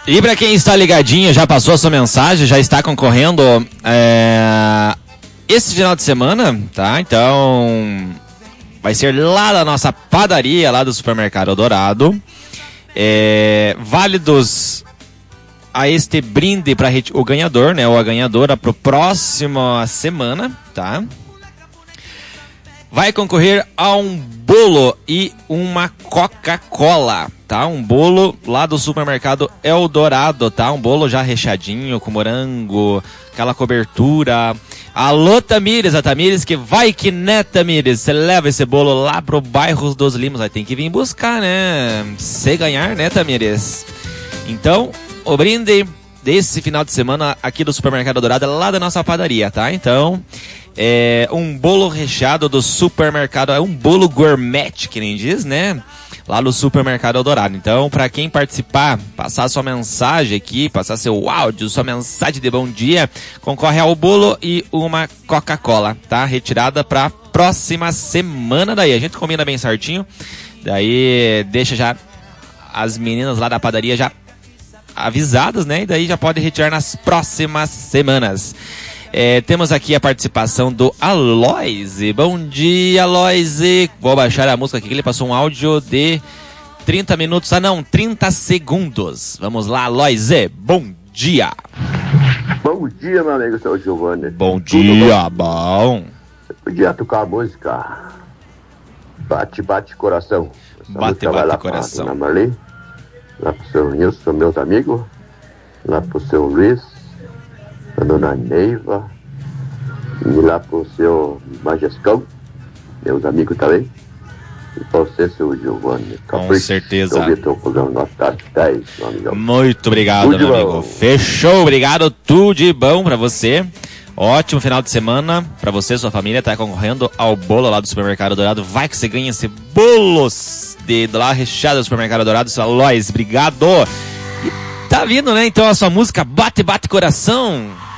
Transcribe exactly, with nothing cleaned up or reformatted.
E para quem está ligadinho, já passou a sua mensagem, já está concorrendo é, esse final de semana, tá? Então, vai ser lá da nossa padaria, lá do Supermercado Eldorado. É, válidos a este brinde para o ganhador, né? Ou a ganhadora para a próxima semana, tá? Vai concorrer a um bolo e uma Coca-Cola, tá? Um bolo lá do Supermercado Eldorado, tá? Um bolo já recheadinho, com morango, aquela cobertura. Alô, Tamires, a Tamires que vai que né, Tamires? Você leva esse bolo lá pro bairro dos Limos, vai ter que vir buscar, né? Se ganhar, né, Tamires? Então, o brinde desse final de semana aqui do Supermercado Eldorado é lá da nossa padaria, tá? Então... É um bolo recheado do Supermercado, é um bolo gourmet, que nem diz, né? Lá no Supermercado Eldorado. Então, para quem participar, passar sua mensagem aqui, passar seu áudio, sua mensagem de bom dia, concorre ao bolo e uma Coca-Cola, tá? Retirada para próxima semana daí. A gente combina bem certinho. Daí deixa já as meninas lá da padaria já avisadas, né? E daí já pode retirar nas próximas semanas. É, temos aqui a participação do Aloise. Bom dia, Aloise. Vou baixar a música aqui, que ele passou um áudio de trinta minutos. Ah, não, trinta segundos. Vamos lá, Aloise. Bom dia. Bom dia, meu amigo, seu Giovanni. Bom dia, bom. Você podia tocar a música Bate, Bate Coração. Essa Bate, Bate Coração. Lá, Marli, lá pro seu Nilson, meus amigos. Lá pro seu Luiz. A dona Neiva, e lá pro seu Majescão, meus amigos também, e pra você, seu Giovanni. Com certeza. Então, programa nosso tarde dez, meu amigão. Muito obrigado, tudo meu bom. amigo. Fechou, obrigado, tudo de bom pra você. Ótimo final de semana pra você e sua família. Tá concorrendo ao bolo lá do Supermercado Dourado. Vai que você ganha esse bolos de lá recheado do Supermercado Dourado. Seu Alois, obrigado. E tá vindo, né, então a sua música Bate, Bate Coração.